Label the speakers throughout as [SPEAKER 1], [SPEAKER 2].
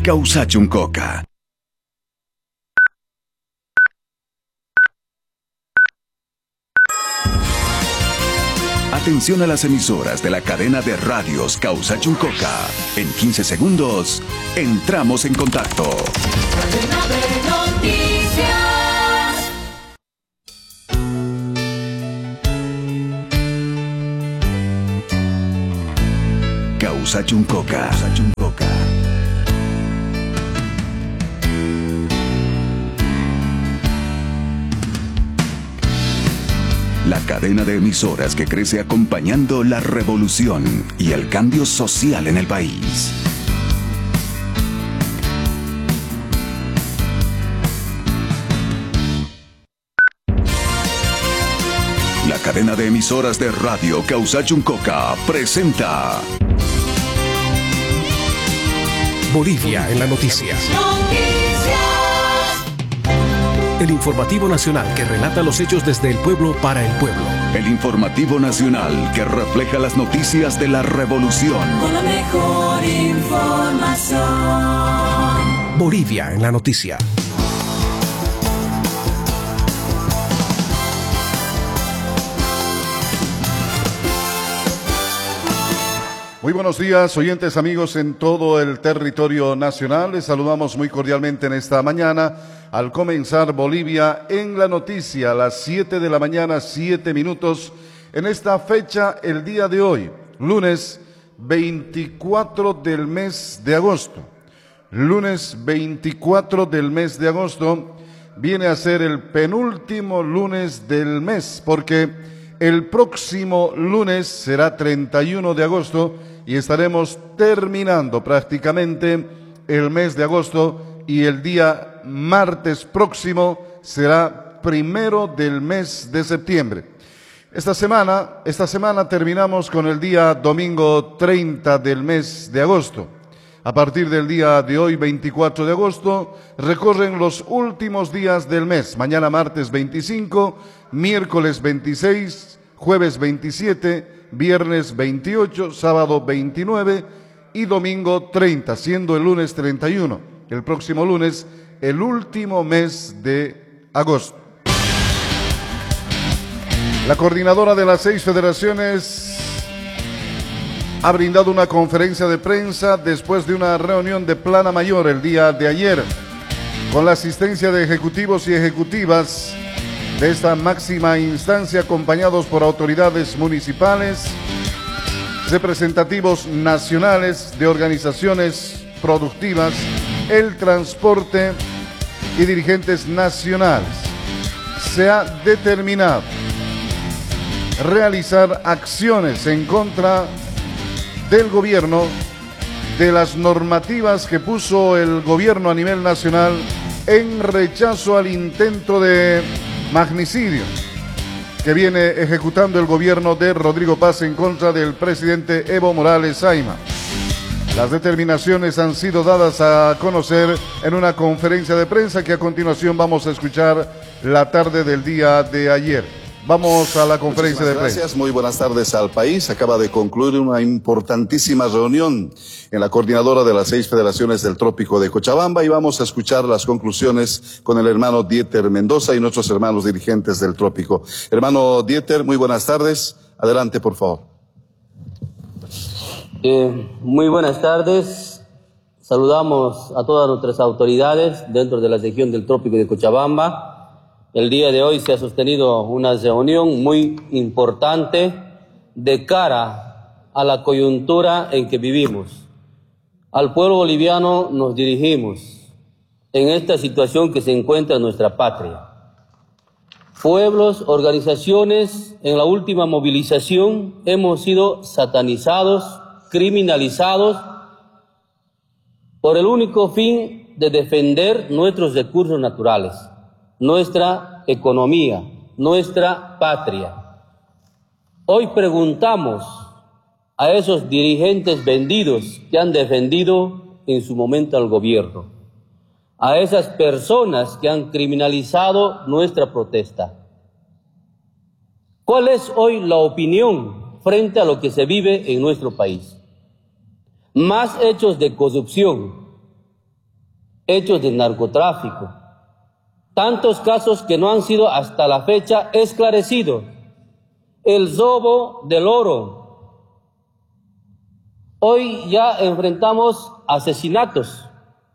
[SPEAKER 1] Causachuncoca. Atención a las emisoras de la cadena de radios Causachuncoca. En 15 segundos, entramos en contacto.
[SPEAKER 2] Cadena de noticias.
[SPEAKER 1] Causachuncoca. La cadena de emisoras que crece acompañando la revolución y el cambio social en el país. La cadena de emisoras de radio Causachuncoca presenta
[SPEAKER 3] Bolivia en la noticia. El informativo nacional que relata los hechos desde el pueblo para el pueblo.
[SPEAKER 1] El informativo nacional que refleja las noticias de la revolución.
[SPEAKER 2] Con la mejor información.
[SPEAKER 3] Bolivia en la noticia.
[SPEAKER 4] Muy buenos días, oyentes amigos en todo el territorio nacional. Les saludamos muy cordialmente en esta mañana al comenzar Bolivia en la noticia a las 7 de la mañana, 7 minutos. En esta fecha, el día de hoy, lunes 24 del mes de agosto. Lunes 24 del mes de agosto viene a ser el penúltimo lunes del mes, porque el próximo lunes será 31 de agosto y estaremos terminando prácticamente el mes de agosto, y el día martes próximo será 1 del mes de septiembre. Esta semana terminamos con el día domingo 30 del mes de agosto. A partir del día de hoy, 24 de agosto, recorren los últimos días del mes. Mañana martes 25, miércoles 26, jueves 27, viernes 28, sábado 29 y domingo 30, siendo el lunes 31. El próximo lunes, el último mes de agosto. La coordinadora de las 6 federaciones ha brindado una conferencia de prensa después de una reunión de plana mayor el día de ayer, con la asistencia de ejecutivos y ejecutivas de esta máxima instancia, acompañados por autoridades municipales, representativos nacionales de organizaciones productivas, el transporte y dirigentes nacionales. Se ha determinado realizar acciones en contra del gobierno, de las normativas que puso el gobierno a nivel nacional en rechazo al intento de magnicidio que viene ejecutando el gobierno de Rodrigo Paz en contra del presidente Evo Morales Ayma. Las determinaciones han sido dadas a conocer en una conferencia de prensa que a continuación vamos a escuchar la tarde del día de ayer. Vamos a la conferencia de prensa.
[SPEAKER 5] Gracias, muy buenas tardes al país. Acaba de concluir una importantísima reunión en la coordinadora de las 6 federaciones del Trópico de Cochabamba y vamos a escuchar las conclusiones con el hermano Dieter Mendoza y nuestros hermanos dirigentes del Trópico. Hermano Dieter, muy buenas tardes. Adelante, por favor.
[SPEAKER 6] Muy buenas tardes. Saludamos a todas nuestras autoridades dentro de la región del Trópico de Cochabamba. El día de hoy se ha sostenido una reunión muy importante de cara a la coyuntura en que vivimos. Al pueblo boliviano nos dirigimos en esta situación que se encuentra en nuestra patria. Pueblos, organizaciones, en la última movilización hemos sido satanizados, criminalizados por el único fin de defender nuestros recursos naturales, nuestra economía, nuestra patria. Hoy preguntamos a esos dirigentes vendidos que han defendido en su momento al gobierno, a esas personas que han criminalizado nuestra protesta. ¿Cuál es hoy la opinión frente a lo que se vive en nuestro país? Más hechos de corrupción, hechos de narcotráfico. Tantos casos que no han sido hasta la fecha esclarecidos. El robo del oro. Hoy ya enfrentamos asesinatos.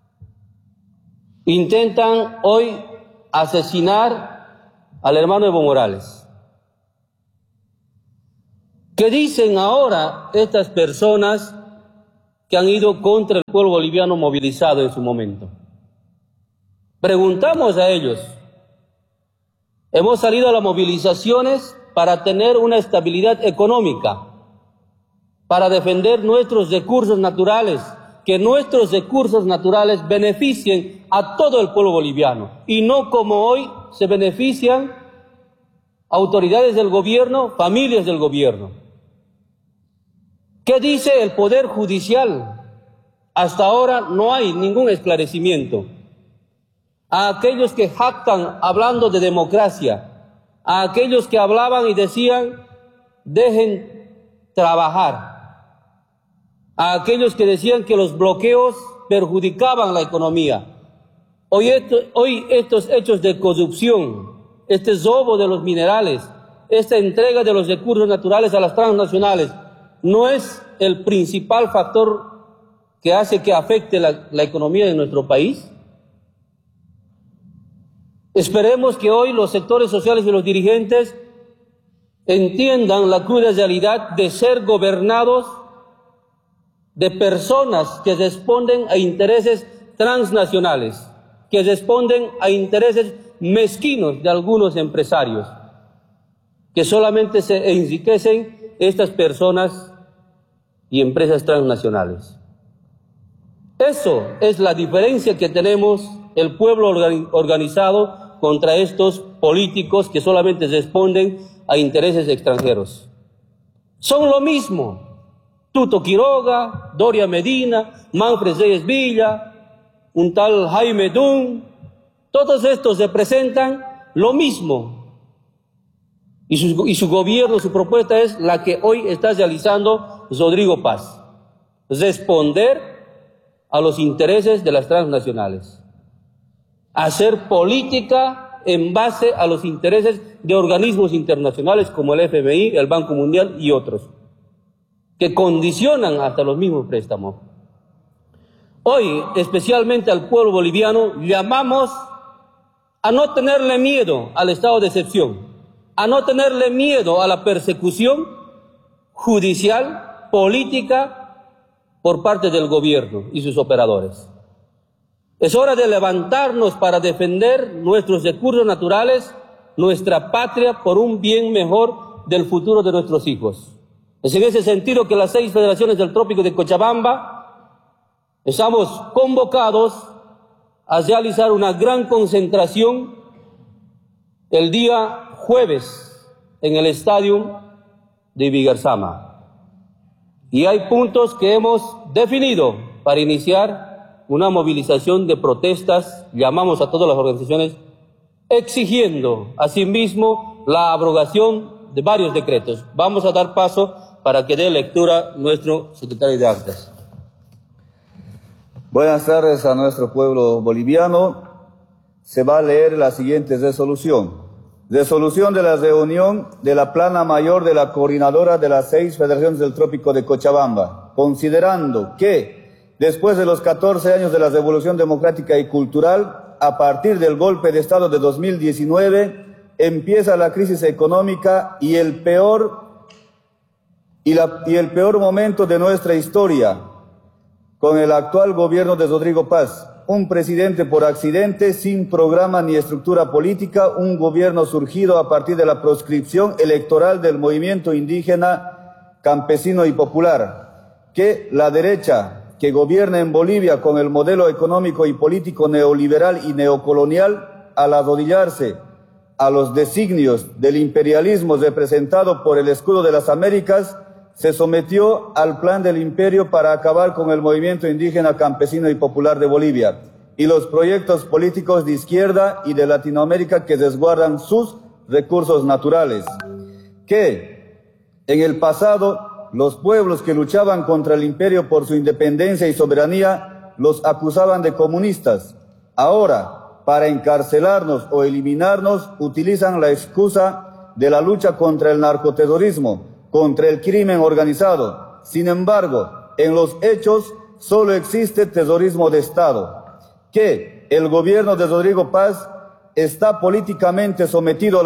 [SPEAKER 6] Intentan hoy asesinar al hermano Evo Morales. ¿Qué dicen ahora estas personas que han ido contra el pueblo boliviano movilizado en su momento? Preguntamos a ellos. Hemos salido a las movilizaciones para tener una estabilidad económica, para defender nuestros recursos naturales, que nuestros recursos naturales beneficien a todo el pueblo boliviano y no como hoy se benefician autoridades del gobierno, familias del gobierno. ¿Qué dice el Poder Judicial? Hasta ahora no hay ningún esclarecimiento. A aquellos que jactan hablando de democracia, a aquellos que hablaban y decían, dejen trabajar, a aquellos que decían que los bloqueos perjudicaban la economía. Hoy estos hechos de corrupción, este robo de los minerales, esta entrega de los recursos naturales a las transnacionales, no es el principal factor que hace que afecte la economía de nuestro país. Esperemos que hoy los sectores sociales y los dirigentes entiendan la cruda realidad de ser gobernados de personas que responden a intereses transnacionales, que responden a intereses mezquinos de algunos empresarios, que solamente se enriquecen estas personas y empresas transnacionales. Eso es la diferencia que tenemos el pueblo organizado contra estos políticos que solamente responden a intereses extranjeros. Son lo mismo. Tuto Quiroga, Doria Medina, Manfred Reyes Villa, un tal Jaime Dunn, todos estos representan lo mismo. Y su gobierno, su propuesta es la que hoy está realizando Rodrigo Paz. Responder a los intereses de las transnacionales. Hacer política en base a los intereses de organismos internacionales como el FMI, el Banco Mundial y otros, que condicionan hasta los mismos préstamos. Hoy, especialmente al pueblo boliviano, llamamos a no tenerle miedo al estado de excepción, a no tenerle miedo a la persecución judicial, política, por parte del gobierno y sus operadores. Es hora de levantarnos para defender nuestros recursos naturales, nuestra patria, por un bien mejor del futuro de nuestros hijos. Es en ese sentido que las 6 federaciones del Trópico de Cochabamba estamos convocados a realizar una gran concentración el día jueves en el estadio de Ibigarzama. Y hay puntos que hemos definido para iniciar una movilización de protestas. Llamamos a todas las organizaciones exigiendo asimismo la abrogación de varios decretos. Vamos a dar paso para que dé lectura nuestro secretario de Actas.
[SPEAKER 7] Buenas tardes a nuestro pueblo boliviano. Se va a leer la siguiente resolución. Resolución de la reunión de la Plana Mayor de la Coordinadora de las 6 Federaciones del Trópico de Cochabamba, considerando que, después de los 14 años de la Revolución Democrática y Cultural, a partir del golpe de Estado de 2019, empieza la crisis económica y el peor momento de nuestra historia, con el actual gobierno de Rodrigo Paz. Un presidente por accidente, sin programa ni estructura política, un gobierno surgido a partir de la proscripción electoral del movimiento indígena, campesino y popular, que la derecha que gobierna en Bolivia con el modelo económico y político neoliberal y neocolonial, al arrodillarse a los designios del imperialismo representado por el escudo de las Américas, se sometió al plan del imperio para acabar con el movimiento indígena, campesino y popular de Bolivia y los proyectos políticos de izquierda y de Latinoamérica que resguardan sus recursos naturales. Que en el pasado los pueblos que luchaban contra el imperio por su independencia y soberanía los acusaban de comunistas. Ahora, para encarcelarnos o eliminarnos, utilizan la excusa de la lucha contra el narcoterrorismo, contra el crimen organizado. Sin embargo, en los hechos solo existe terrorismo de Estado, que el gobierno de Rodrigo Paz está políticamente sometido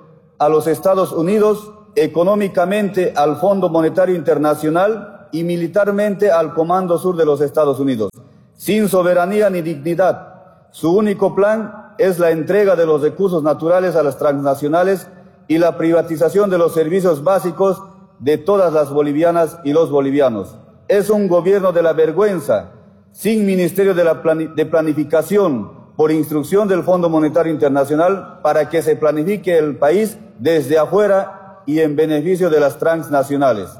[SPEAKER 7] a los Estados Unidos, económicamente al Fondo Monetario Internacional y militarmente al Comando Sur de los Estados Unidos, sin soberanía ni dignidad. Su único plan es la entrega de los recursos naturales a las transnacionales y la privatización de los servicios básicos de todas las bolivianas y los bolivianos. Es un gobierno de la vergüenza, sin Ministerio de Planificación, por instrucción del Fondo Monetario Internacional, para que se planifique el país desde afuera y en beneficio de las transnacionales.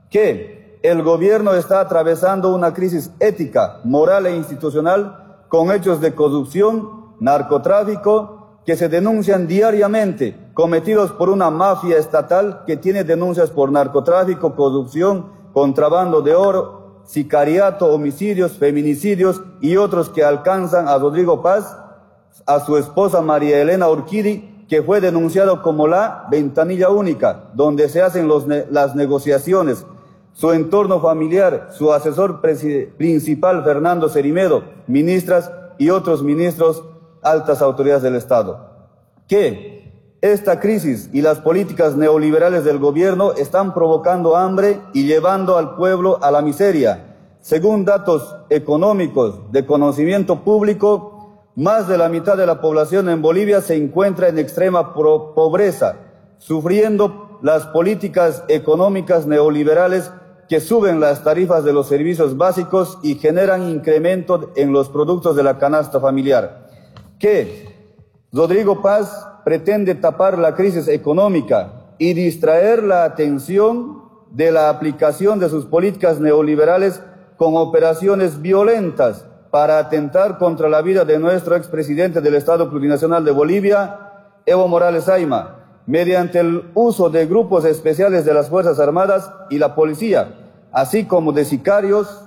[SPEAKER 7] Que el gobierno está atravesando una crisis ética, moral e institucional con hechos de corrupción, narcotráfico, que se denuncian diariamente, cometidos por una mafia estatal que tiene denuncias por narcotráfico, corrupción, contrabando de oro, sicariato, homicidios, feminicidios y otros que alcanzan a Rodrigo Paz, a su esposa María Elena Urquidi, que fue denunciado como la ventanilla única, donde se hacen las negociaciones, su entorno familiar, su asesor principal Fernando Cerimedo, ministras y otros ministros, altas autoridades del Estado. Que esta crisis y las políticas neoliberales del gobierno están provocando hambre y llevando al pueblo a la miseria. Según datos económicos de conocimiento público, más de la mitad de la población en Bolivia se encuentra en extrema pobreza, sufriendo las políticas económicas neoliberales que suben las tarifas de los servicios básicos y generan incremento en los productos de la canasta familiar. Que Rodrigo Paz pretende tapar la crisis económica y distraer la atención de la aplicación de sus políticas neoliberales con operaciones violentas para atentar contra la vida de nuestro expresidente del Estado Plurinacional de Bolivia, Evo Morales Ayma, mediante el uso de grupos especiales de las Fuerzas Armadas y la policía, así como de sicarios.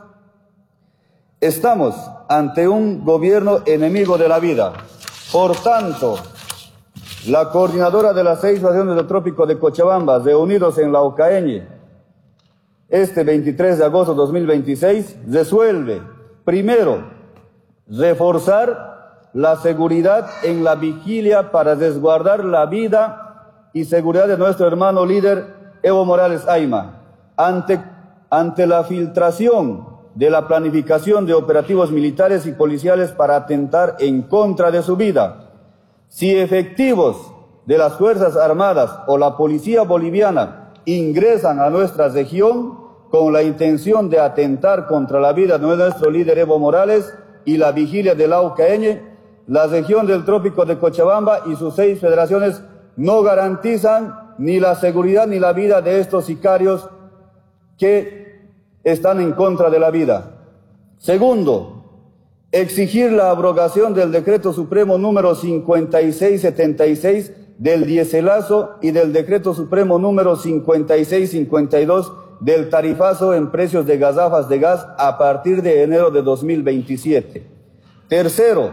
[SPEAKER 7] Estamos ante un gobierno enemigo de la vida. Por tanto, la coordinadora de las 6 regiones del Trópico de Cochabamba, reunidos en la Ocaña, este 23 de agosto de 2026, resuelve, primero, reforzar la seguridad en la vigilia para resguardar la vida y seguridad de nuestro hermano líder Evo Morales Ayma, ante la filtración de la planificación de operativos militares y policiales para atentar en contra de su vida. Si efectivos de las Fuerzas Armadas o la Policía Boliviana ingresan a nuestra región con la intención de atentar contra la vida de nuestro líder Evo Morales y la vigilia del Aucaeñe, la región del Trópico de Cochabamba y sus 6 federaciones no garantizan ni la seguridad ni la vida de estos sicarios que están en contra de la vida. Segundo, exigir la abrogación del Decreto Supremo número 5676 del diéselazo y del Decreto Supremo número 5652 del tarifazo en precios de gasafas de gas a partir de enero de 2027. Tercero,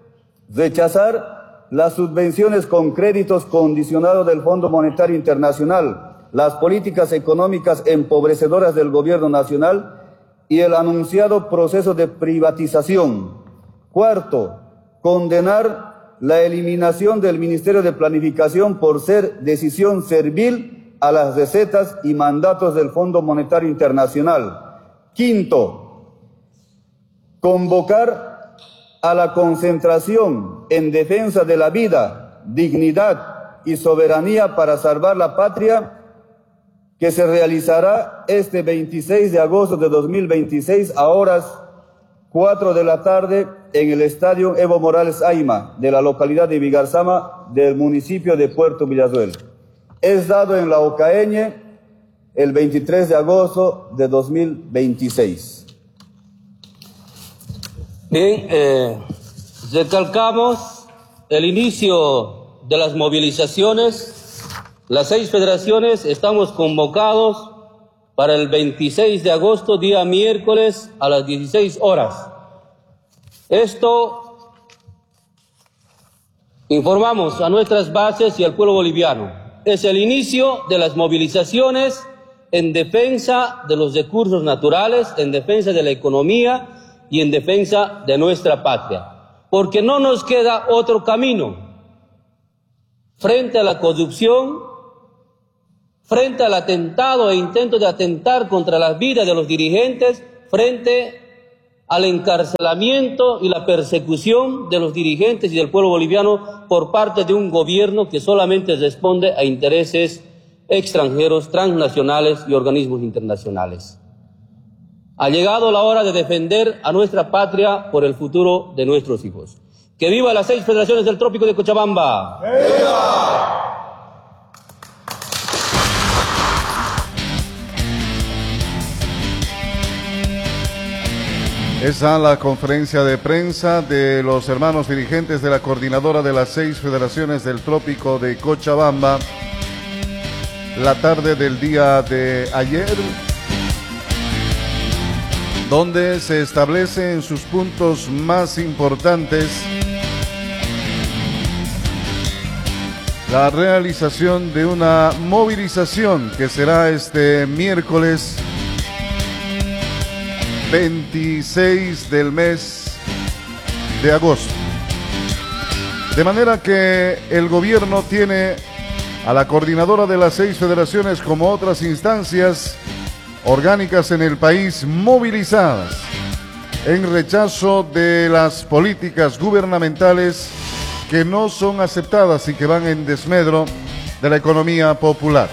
[SPEAKER 7] rechazar las subvenciones con créditos condicionados del Fondo Monetario Internacional, las políticas económicas empobrecedoras del gobierno nacional y el anunciado proceso de privatización. Cuarto, condenar la eliminación del Ministerio de Planificación por ser decisión servil a las recetas y mandatos del Fondo Monetario Internacional. Quinto, convocar a la concentración en defensa de la vida, dignidad y soberanía para salvar la patria, que se realizará este 26 de agosto de 2026 a horas 4 de la tarde en el Estadio Evo Morales Ayma de la localidad de Vigarzama del municipio de Puerto Villasuel. Es dado en la Ocaña el 23 de agosto de 2026.
[SPEAKER 6] Bien, recalcamos el inicio de las movilizaciones. Las 6 federaciones estamos convocados para el 26 de agosto, día miércoles, a las 16 horas. Esto informamos a nuestras bases y al pueblo boliviano. Es el inicio de las movilizaciones en defensa de los recursos naturales, en defensa de la economía y en defensa de nuestra patria. Porque no nos queda otro camino frente a la corrupción, frente al atentado e intento de atentar contra la vida de los dirigentes, frente al encarcelamiento y la persecución de los dirigentes y del pueblo boliviano por parte de un gobierno que solamente responde a intereses extranjeros, transnacionales y organismos internacionales. Ha llegado la hora de defender a nuestra patria por el futuro de nuestros hijos. ¡Que viva las 6 federaciones del Trópico de Cochabamba! ¡Viva!
[SPEAKER 4] Esa es la conferencia de prensa de los hermanos dirigentes de la coordinadora de las 6 federaciones del Trópico de Cochabamba. La tarde del día de ayer, donde se establece en sus puntos más importantes la realización de una movilización que será este miércoles 26 del mes de agosto. De manera que el gobierno tiene a la coordinadora de las 6 federaciones, como otras instancias orgánicas en el país, movilizadas en rechazo de las políticas gubernamentales que no son aceptadas y que van en desmedro de la economía popular.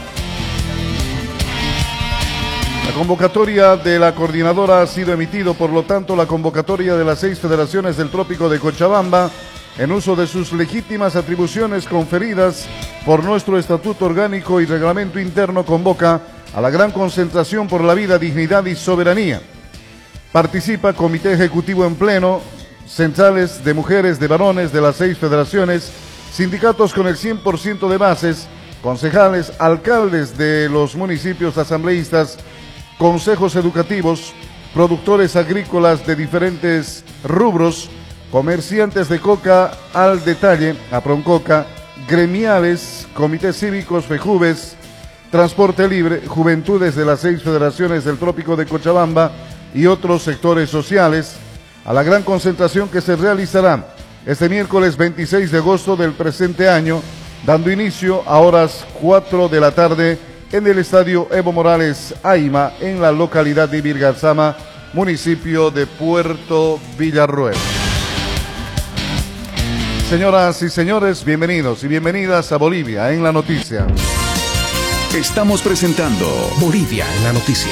[SPEAKER 4] La convocatoria de la coordinadora ha sido emitido, por lo tanto, la convocatoria de las 6 federaciones del Trópico de Cochabamba, en uso de sus legítimas atribuciones conferidas por nuestro Estatuto Orgánico y Reglamento Interno, convoca a la gran concentración por la vida, dignidad y soberanía. Participa Comité Ejecutivo en pleno, centrales de mujeres, de varones de las 6 federaciones, sindicatos con el 100% de bases, concejales, alcaldes de los municipios, asambleístas, consejos educativos, productores agrícolas de diferentes rubros, comerciantes de coca al detalle, APRONCOCA, gremiales, comités cívicos, FEJUVES, transporte libre, juventudes de las 6 federaciones del Trópico de Cochabamba y otros sectores sociales, a la gran concentración que se realizará este miércoles 26 de agosto del presente año, dando inicio a horas 4 de la tarde en el Estadio Evo Morales Aima, en la localidad de Virgarzama, municipio de Puerto Villarruel. Señoras y señores, bienvenidos y bienvenidas a Bolivia en la Noticia.
[SPEAKER 1] Estamos presentando
[SPEAKER 3] Bolivia en la Noticia.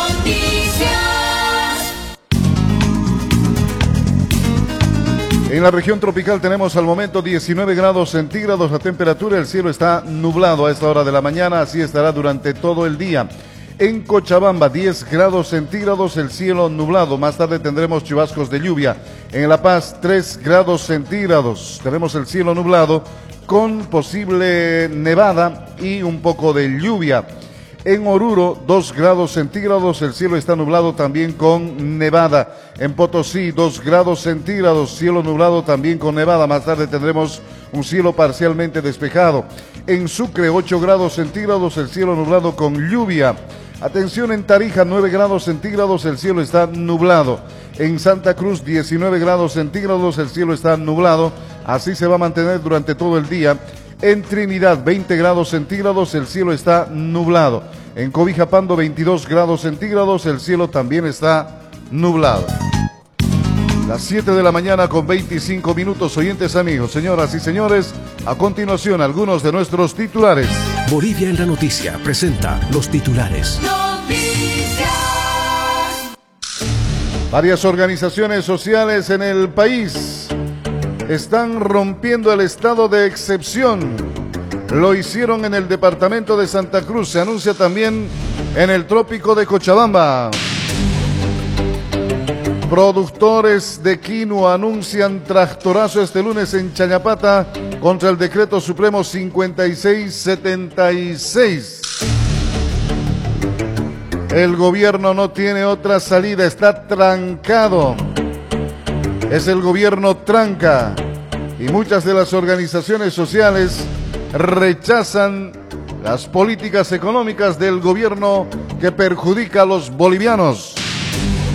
[SPEAKER 4] En la región tropical tenemos al momento 19 grados centígrados la temperatura, el cielo está nublado a esta hora de la mañana, así estará durante todo el día. En Cochabamba 10 grados centígrados, el cielo nublado, más tarde tendremos chubascos de lluvia. En La Paz 3 grados centígrados, tenemos el cielo nublado con posible nevada y un poco de lluvia. En Oruro, 2 grados centígrados, el cielo está nublado también con nevada. En Potosí, 2 grados centígrados, cielo nublado también con nevada. Más tarde tendremos un cielo parcialmente despejado. En Sucre, 8 grados centígrados, el cielo nublado con lluvia. Atención, en Tarija, 9 grados centígrados, el cielo está nublado. En Santa Cruz, 19 grados centígrados, el cielo está nublado. Así se va a mantener durante todo el día. En Trinidad, 20 grados centígrados, el cielo está nublado. En Cobijapando, 22 grados centígrados, el cielo también está nublado. Las 7 de la mañana con 25 minutos, oyentes amigos, señoras y señores, a continuación algunos de nuestros titulares.
[SPEAKER 3] Bolivia en la Noticia presenta los titulares.
[SPEAKER 2] Noticias.
[SPEAKER 4] Varias organizaciones sociales en el país están rompiendo el estado de excepción. Lo hicieron en el departamento de Santa Cruz, se anuncia también en el Trópico de Cochabamba. Productores de quinoa anuncian tractorazo este lunes en Chañapata contra el Decreto Supremo 5676. El gobierno no tiene otra salida, está trancado. es el gobierno tranca y muchas de las organizaciones sociales rechazan las políticas económicas del gobierno que perjudica a los bolivianos.